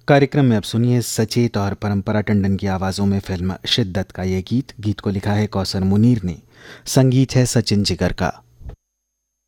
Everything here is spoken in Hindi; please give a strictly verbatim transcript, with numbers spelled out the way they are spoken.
कार्यक्रम में अब सुनिए सचेत और परंपरा टंडन की आवाज़ों में फिल्म शिद्दत का ये गीत। गीत को लिखा है कौसर मुनीर ने, संगीत है सचिन जिगर का।